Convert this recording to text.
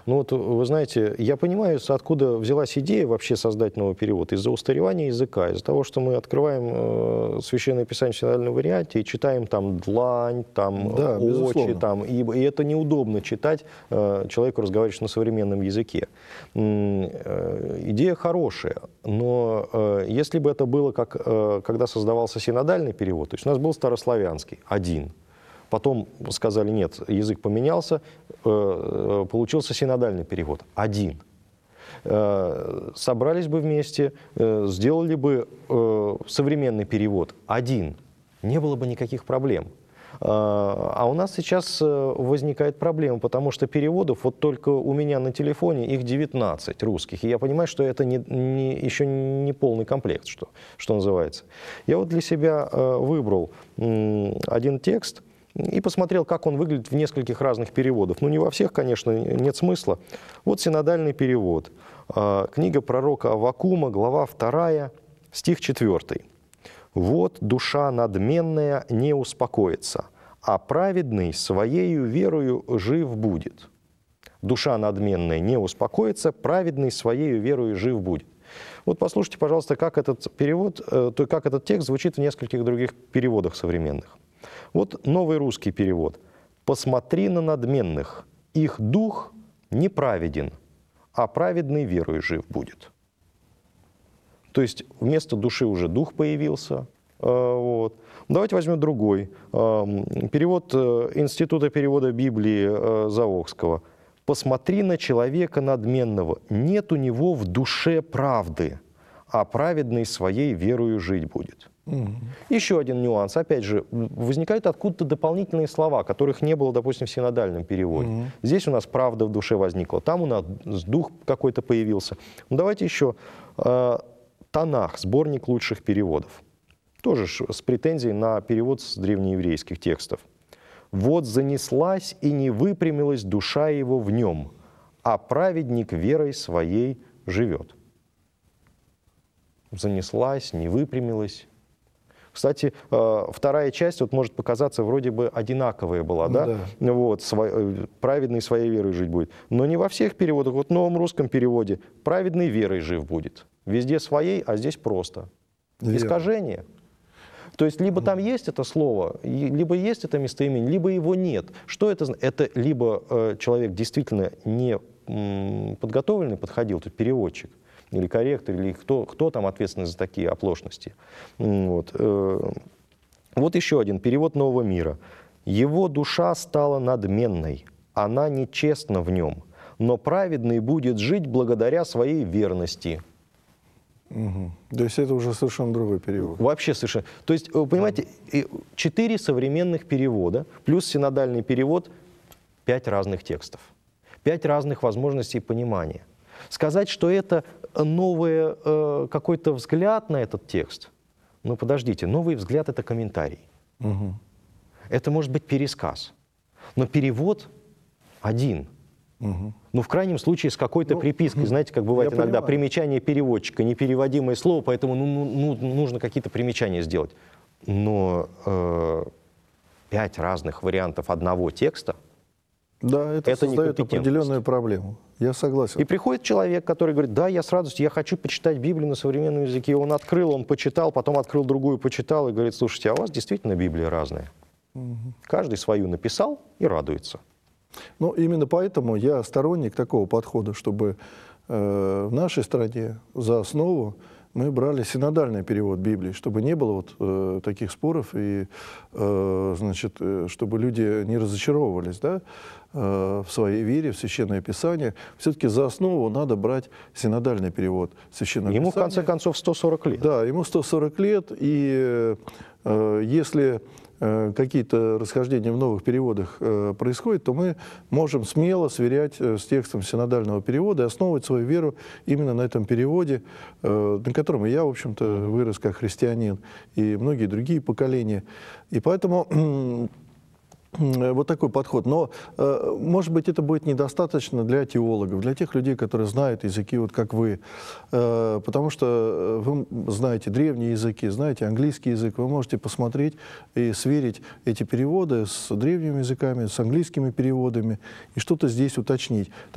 Ну вот, вы знаете, я понимаю, откуда взялась идея вообще создать новый перевод. Из-за устаревания языка, из-за того, что мы открываем Священное Писание в синодальном варианте и читаем там длань, там Да, очи, безусловно. там, и это неудобно читать человеку, разговаривающему на современном языке. Идея хорошая, но если бы это было, как когда создавался синодальный перевод, то есть у нас был старославянский, один. Потом сказали, нет, язык поменялся, получился синодальный перевод, один. Собрались бы вместе, сделали бы современный перевод, один. Не было бы никаких проблем. А у нас сейчас возникает проблема, потому что переводов, вот только у меня на телефоне их 19 русских. И я понимаю, что это еще не полный комплект, что называется. Я вот для себя выбрал один текст и посмотрел, как он выглядит в нескольких разных переводах. Ну, не во всех, конечно, нет смысла. Вот синодальный перевод. Книга пророка Аввакума, глава 2, стих 4. «Вот душа надменная не успокоится, а праведный своею верою жив будет». Душа надменная не успокоится, праведный своею верою жив будет. Вот послушайте, пожалуйста, как этот перевод, как этот текст звучит в нескольких других переводах современных. Вот новый русский перевод. «Посмотри на надменных, их дух неправеден, а праведный верою жив будет». То есть вместо души уже дух появился. Вот. Давайте возьмем другой. Перевод Института перевода Библии Заокского. «Посмотри на человека надменного, нет у него в душе правды, а праведный своей верою жить будет». Еще один нюанс. Опять же, возникают откуда-то дополнительные слова, которых не было, допустим, в синодальном переводе. Здесь у нас правда в душе возникла, там у нас дух какой-то появился. Ну, давайте еще Танах, сборник лучших переводов. Тоже с претензией на перевод с древнееврейских текстов. «Вот занеслась и не выпрямилась душа его в нем, а праведник верой своей живет». Занеслась, не выпрямилась. Кстати, вторая часть вот может показаться вроде бы одинаковая была, да? Вот, праведный своей верой жить будет. Но не во всех переводах. Вот в новом русском переводе праведный верой жив будет. Везде своей, а здесь просто. Верно. Искажение. То есть либо там есть это слово, либо есть это местоимение, либо его нет. Что это? Это либо человек действительно не подготовленный подходил, то есть переводчик, или корректор, или кто там ответственный за такие оплошности. Вот. Вот еще один перевод Нового мира. «Его душа стала надменной, она нечестна в нем, но праведный будет жить благодаря своей верности». То есть это уже совершенно другой перевод. Вообще совершенно. То есть, вы понимаете, 4 современных перевода, плюс синодальный перевод, 5 разных текстов, 5 разных возможностей понимания. Сказать, что это новый какой-то взгляд на этот текст, ну подождите, новый взгляд — это комментарий. Это может быть пересказ. Но перевод один. Ну, в крайнем случае, с какой-то припиской. Знаете, как бывает иногда примечание переводчика, непереводимое слово, поэтому нужно какие-то примечания сделать. Но 5 разных вариантов одного текста, да, это создает определенную проблему. Я согласен. И приходит человек, который говорит: да, я с радостью, я хочу почитать Библию на современном языке. Он открыл, он почитал, потом открыл другую, почитал и говорит: слушайте, а у вас действительно Библия разная. Каждый свою написал и радуется. Ну, именно поэтому я сторонник такого подхода, чтобы в нашей стране за основу мы брали синодальный перевод Библии, чтобы не было вот таких споров и, значит, чтобы люди не разочаровывались, да, в своей вере, в Священное Писание. Все-таки за основу надо брать синодальный перевод Священного Писания. Ему, в конце концов, 140 лет. Да, ему 140 лет, и если какие-то расхождения в новых переводах происходят, то мы можем смело сверять с текстом синодального перевода и основывать свою веру именно на этом переводе, на котором и я, в общем-то, вырос как христианин, и многие другие поколения. И поэтому вот такой подход. Но, может быть, это будет недостаточно для теологов, для тех людей, которые знают языки, вот как вы. Потому что вы знаете древние языки, знаете английский язык, вы можете посмотреть и сверить эти переводы с древними языками, с английскими переводами, и что-то здесь уточнить.